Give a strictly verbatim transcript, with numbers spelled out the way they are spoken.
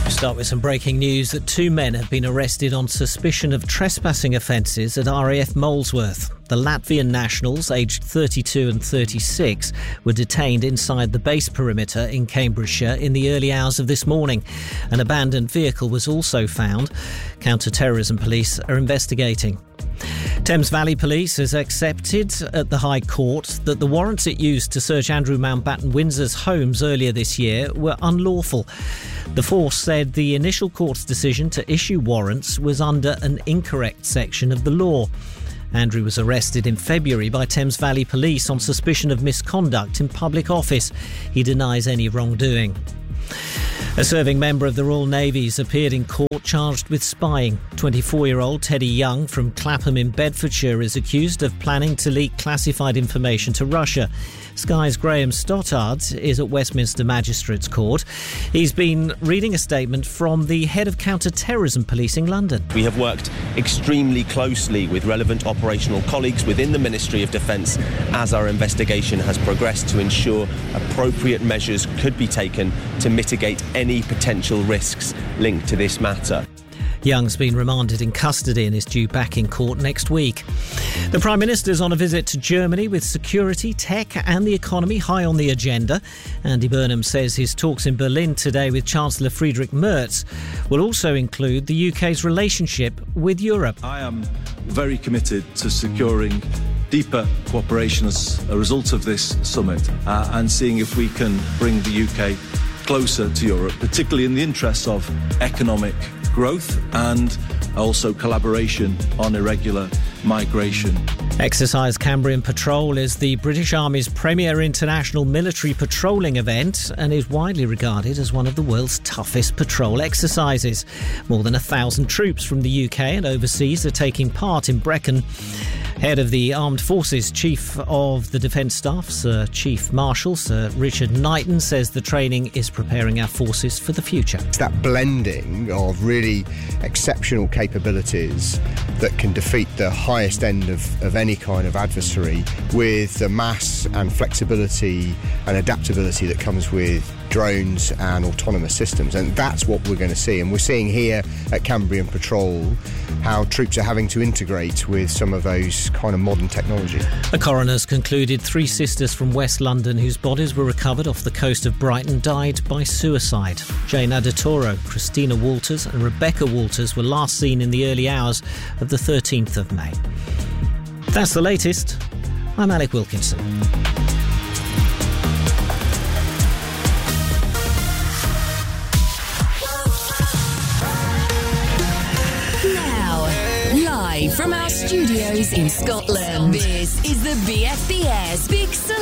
Start with some breaking news that two men have been arrested on suspicion of trespassing offences at R A F Molesworth. The Latvian nationals, aged thirty-two and thirty-six, were detained inside the base perimeter in Cambridgeshire in the early hours of this morning. An abandoned vehicle was also found. Counter-terrorism police are investigating. Thames Valley Police has accepted at the High Court that the warrants it used to search Andrew Mountbatten Windsor's homes earlier this year were unlawful. The force said the initial court's decision to issue warrants was under an incorrect section of the law. Andrew was arrested in February by Thames Valley Police on suspicion of misconduct in public office. He denies any wrongdoing. A serving member of the Royal Navy's appeared in court charged with spying. twenty-four-year-old Teddy Young from Clapham in Bedfordshire is accused of planning to leak classified information to Russia. Sky's Graham Stoddard is at Westminster Magistrates Court. He's been reading a statement from the head of counter-terrorism policing London. We have worked extremely closely with relevant operational colleagues within the Ministry of Defence as our investigation has progressed to ensure appropriate measures could be taken to mitigate any potential risks linked to this matter. Young's been remanded in custody and is due back in court next week. The Prime Minister's on a visit to Germany with security, tech and the economy high on the agenda. Andy Burnham says his talks in Berlin today with Chancellor Friedrich Merz will also include the U K's relationship with Europe. I am very committed to securing deeper cooperation as a result of this summit uh, and seeing if we can bring the U K closer to Europe, particularly in the interests of economic growth and also collaboration on irregular migration. Exercise Cambrian Patrol is the British Army's premier international military patrolling event and is widely regarded as one of the world's toughest patrol exercises. More than a thousand troops from the U K and overseas are taking part in Brecon. Head of the Armed Forces, Chief of the Defence Staff, Sir Chief Marshal Sir Richard Knighton, says the training is preparing our forces for the future. It's that blending of really exceptional capabilities that can defeat the highest end of, of any kind of adversary with the mass and flexibility and adaptability that comes with drones and autonomous systems, and that's what we're going to see. And we're seeing here at Cambrian Patrol how troops are having to integrate with some of those kind of modern technology. The coroner's concluded three sisters from West London whose bodies were recovered off the coast of Brighton died by suicide. Jane Adatoro, Christina Walters and Rebecca Walters were last seen in the early hours of the thirteenth of May. That's the latest. I'm Alec Wilkinson. Live from our studios in Scotland, this is the B F B S Big